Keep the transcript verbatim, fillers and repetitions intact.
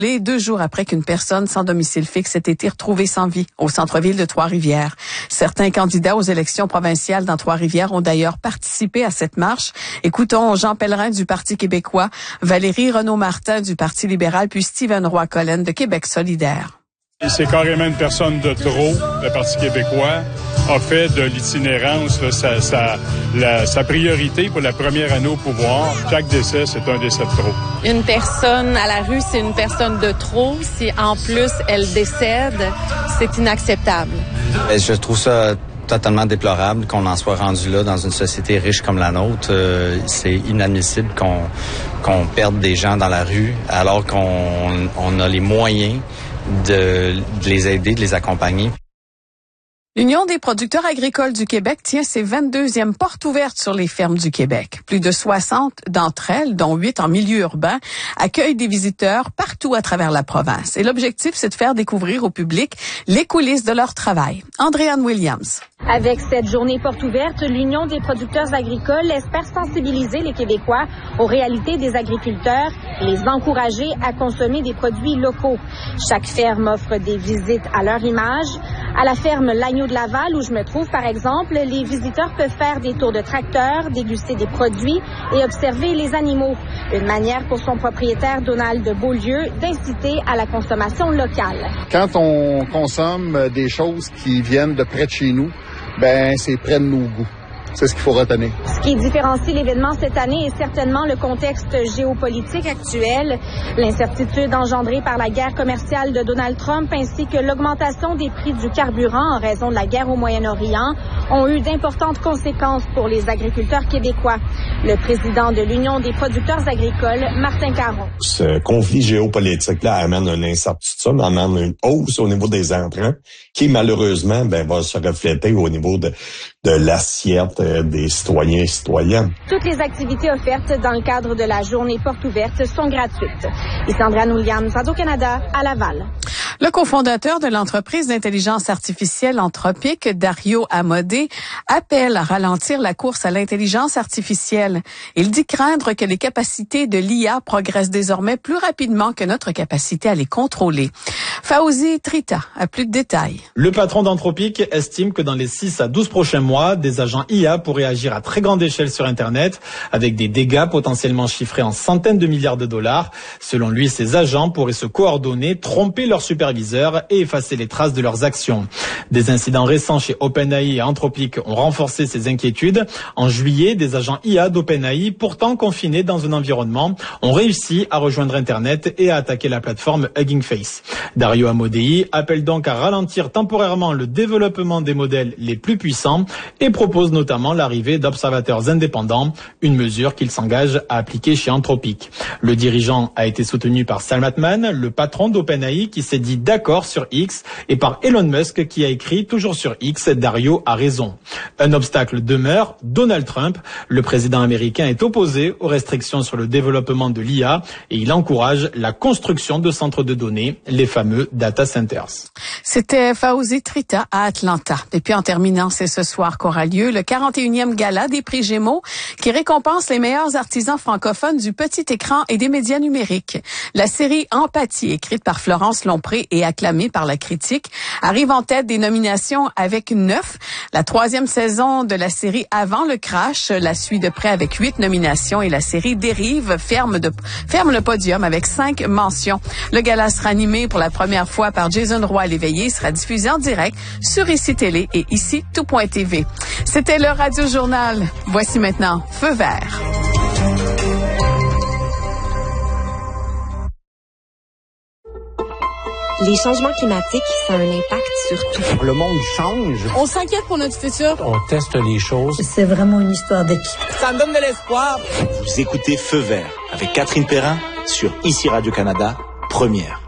Les deux jours après qu'une personne sans domicile fixe ait été retrouvée sans vie au centre-ville de Trois-Rivières. Certains candidats aux élections provinciales dans Trois-Rivières ont d'ailleurs participé à cette marche. Écoutons Jean Pellerin du Parti québécois, Valérie Renaud-Martin du Parti libéral, puis Stephen Roy-Collen de Québec solidaire. C'est carrément une personne de trop, le Parti québécois a fait de l'itinérance là, sa, sa, la, sa priorité pour la première année au pouvoir. Chaque décès, c'est un décès de trop. Une personne à la rue, c'est une personne de trop. Si en plus elle décède, c'est inacceptable. Je trouve ça totalement déplorable qu'on en soit rendu là dans une société riche comme la nôtre. Euh, c'est inadmissible qu'on, qu'on perde des gens dans la rue alors qu'on on a les moyens de, de les aider, de les accompagner. L'Union des producteurs agricoles du Québec tient ses vingt-deuxièmes portes ouvertes sur les fermes du Québec. Plus de soixante d'entre elles, dont huit en milieu urbain, accueillent des visiteurs partout à travers la province. Et l'objectif, c'est de faire découvrir au public les coulisses de leur travail. Andréanne Williams. Avec cette journée porte ouverte, l'Union des producteurs agricoles espère sensibiliser les Québécois aux réalités des agriculteurs et les encourager à consommer des produits locaux. Chaque ferme offre des visites à leur image. À la ferme L'Agneau de Laval, où je me trouve, par exemple, les visiteurs peuvent faire des tours de tracteur, déguster des produits et observer les animaux. Une manière pour son propriétaire, Donald de Beaulieu, d'inciter à la consommation locale. Quand on consomme des choses qui viennent de près de chez nous, ben c'est près de nos goûts. C'est ce qu'il faut retenir. Ce qui différencie l'événement cette année est certainement le contexte géopolitique actuel, l'incertitude engendrée par la guerre commerciale de Donald Trump ainsi que l'augmentation des prix du carburant en raison de la guerre au Moyen-Orient ont eu d'importantes conséquences pour les agriculteurs québécois. Le président de l'Union des producteurs agricoles, Martin Caron. Ce conflit géopolitique-là amène une incertitude, amène une hausse au niveau des intrants qui malheureusement ben, va se refléter au niveau de, de l'assiette des citoyens et citoyennes. Toutes les activités offertes dans le cadre de la journée porte ouverte sont gratuites. Ici Andréanne Williams, Radio-Canada, à Laval. Le cofondateur de l'entreprise d'intelligence artificielle Anthropic, Dario Amodei, appelle à ralentir la course à l'intelligence artificielle. Il dit craindre que les capacités de l'I A progressent désormais plus rapidement que notre capacité à les contrôler. Fawzi Trita a plus de détails. Le patron d'Anthropic estime que dans les six à douze prochains mois, des agents I A pourraient agir à très grande échelle sur Internet, avec des dégâts potentiellement chiffrés en centaines de milliards de dollars. Selon lui, ces agents pourraient se coordonner, tromper leurs superviseurs et effacer les traces de leurs actions. Des incidents récents chez OpenAI et Anthropic ont renforcé ces inquiétudes. En juillet, des agents I A d'OpenAI, pourtant confinés dans un environnement, ont réussi à rejoindre Internet et à attaquer la plateforme Hugging Face. Dario Amodei appelle donc à ralentir temporairement le développement des modèles les plus puissants et propose notamment l'arrivée d'observateurs indépendants, une mesure qu'il s'engage à appliquer chez Anthropic. Le dirigeant a été soutenu par Sam Altman, le patron d'OpenAI, qui s'est dit d'accord sur X, et par Elon Musk, qui a écrit toujours sur X, Dario a raison. Un obstacle demeure, Donald Trump. Le président américain est opposé aux restrictions sur le développement de l'I A et il encourage la construction de centres de données, les fameux data centers. C'était Fawzi Trita à Atlanta. Et puis en terminant, c'est ce soir qu'aura lieu le quarante et unième gala des prix Gémeaux qui récompense les meilleurs artisans francophones du petit écran et des médias numériques. La série Empathie, écrite par Florence Lompré et acclamée par la critique, arrive en tête des nominations avec neuf. La troisième saison de la série Avant le crash la suit de près avec huit nominations et la série Dérive ferme, de, ferme le podium avec cinq mentions. Le gala sera animé pour la première fois par Jason Roy-Léveillé, sera diffusé en direct sur Ici Télé et ici tout point T V. C'était le Radio Journal. Voici maintenant Feu vert. Les changements climatiques, ça a un impact sur tout. Le monde change. On s'inquiète pour notre futur. On teste les choses. C'est vraiment une histoire d'équipe. Ça me donne de l'espoir. Vous écoutez Feu vert avec Catherine Perrin sur Ici Radio-Canada, première.